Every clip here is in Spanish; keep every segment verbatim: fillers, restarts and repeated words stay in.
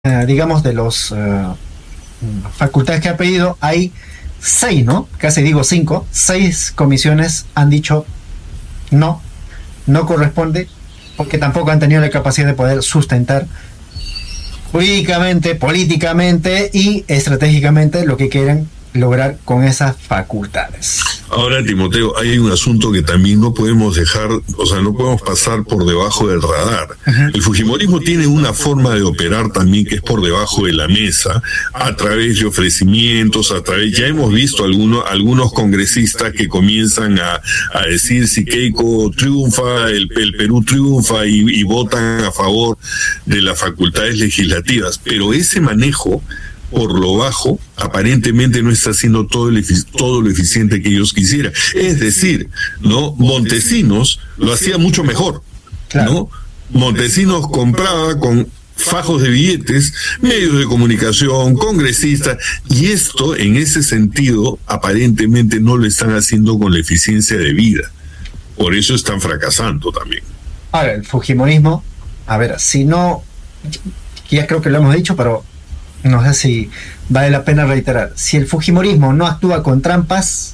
eh, digamos, de los eh, facultades que ha pedido, hay seis, ¿no? Casi digo cinco, seis comisiones han dicho no, no corresponde, porque tampoco han tenido la capacidad de poder sustentar jurídicamente, políticamente y estratégicamente lo que quieren lograr con esas facultades. Ahora, Timoteo, hay un asunto que también no podemos dejar, o sea, no podemos pasar por debajo del radar. Uh-huh. El fujimorismo tiene una forma de operar también que es por debajo de la mesa, a través de ofrecimientos, a través, ya hemos visto algunos, algunos congresistas que comienzan a, a decir si Keiko triunfa, el, el Perú triunfa y, y votan a favor de las facultades legislativas, pero ese manejo por lo bajo, aparentemente no está haciendo todo, el efic- todo lo eficiente que ellos quisieran. Es decir, ¿no? Montesinos lo hacía mucho mejor, ¿no? Montesinos compraba con fajos de billetes, medios de comunicación, congresistas, y esto, en ese sentido, aparentemente no lo están haciendo con la eficiencia de vida. Por eso están fracasando también. Ahora, el fujimorismo, a ver, si no, ya creo que lo hemos dicho, pero no sé si vale la pena reiterar. Si el fujimorismo no actúa con trampas,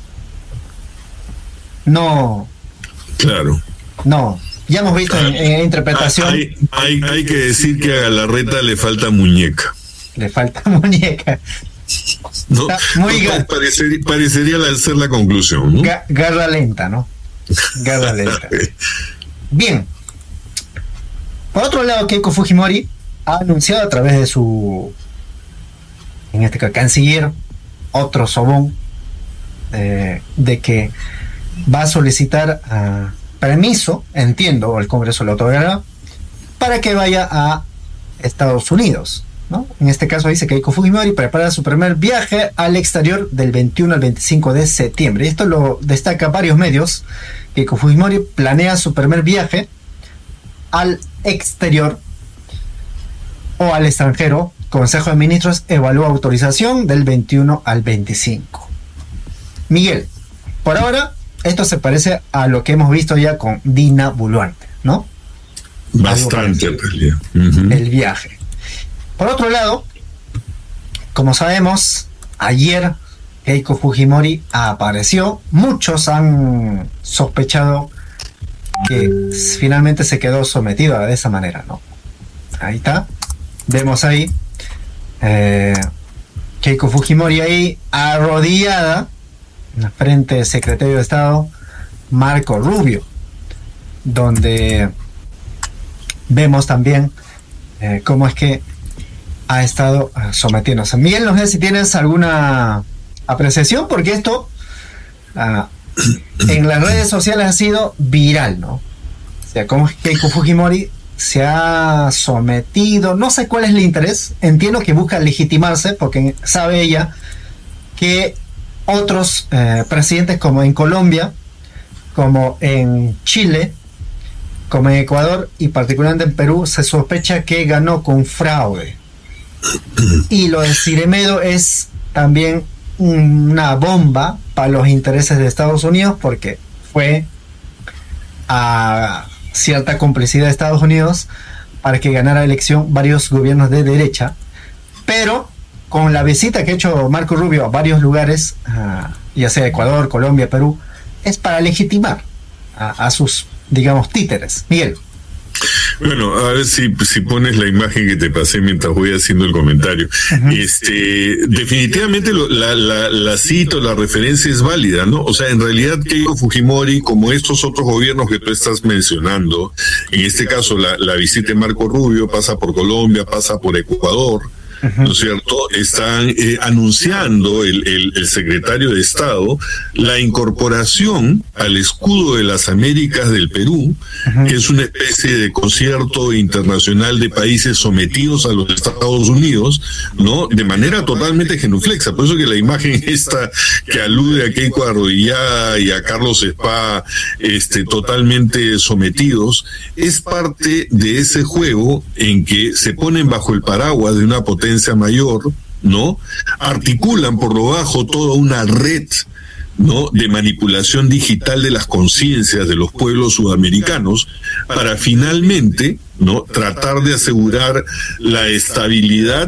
no. Claro. No. Ya hemos visto en, en interpretación. Hay, hay, hay que decir que a Galarreta le falta muñeca. Le falta muñeca. No, muy no, gar- parecería, parecería ser la conclusión, ¿no? Ga- garra lenta, ¿no? Garra lenta. Bien. Por otro lado, Keiko Fujimori ha anunciado a través de su, en este caso, canciller, otro sobón, eh, de que va a solicitar uh, permiso, entiendo, el Congreso lo otorgará, para que vaya a Estados Unidos, ¿no? En este caso dice que Keiko Fujimori prepara su primer viaje al exterior del veintiuno al veinticinco de septiembre. Y esto lo destaca varios medios. Keiko Fujimori planea su primer viaje al exterior o al extranjero. Consejo de Ministros evalúa autorización del veintiuno al veinticinco. Miguel, por ahora esto se parece a lo que hemos visto ya con Dina Boluarte, ¿no? Bastante en realidad. Uh-huh. El viaje. Por otro lado, como sabemos, ayer Keiko Fujimori apareció. Muchos han sospechado que finalmente se quedó sometida de esa manera, ¿no? Ahí está. Vemos ahí eh, Keiko Fujimori ahí arrodillada frente al secretario de Estado Marco Rubio, donde vemos también eh, cómo es que ha estado uh, sometiéndose. Miguel, no sé si tienes alguna apreciación, porque esto uh, en las redes sociales ha sido viral, ¿no? O sea, cómo es que Keiko Fujimori se ha sometido, no sé cuál es el interés, entiendo que busca legitimarse, porque sabe ella que otros eh, presidentes, como en Colombia, como en Chile, como en Ecuador y particularmente en Perú, se sospecha que ganó con fraude. Y lo de Ciremedo es también una bomba para los intereses de Estados Unidos, porque fue a cierta complicidad de Estados Unidos para que ganara la elección varios gobiernos de derecha, pero con la visita que ha hecho Marco Rubio a varios lugares, uh, ya sea Ecuador, Colombia, Perú, es para legitimar a, a sus, digamos, títeres. Miguel. Bueno, a ver si, si pones la imagen que te pasé mientras voy haciendo el comentario. Uh-huh. Este, definitivamente lo, la, la, la cita o la referencia es válida, ¿no? O sea, en realidad Keiko Fujimori, como estos otros gobiernos que tú estás mencionando, en este caso la, la visita de Marco Rubio pasa por Colombia, pasa por Ecuador, Uh-huh. ¿no es cierto? Están eh, anunciando el, el, el secretario de Estado la incorporación al escudo de las Américas del Perú, uh-huh. que es una especie de concierto internacional de países sometidos a los Estados Unidos, ¿no? De manera totalmente genuflexa. Por eso que la imagen esta que alude a Keiko arrodillada y a Carlos Spa este, totalmente sometidos, es parte de ese juego en que se ponen bajo el paraguas de una potencia mayor, ¿no? Articulan por lo bajo toda una red ¿no?, de manipulación digital de las conciencias de los pueblos sudamericanos para finalmente, ¿no?, tratar de asegurar la estabilidad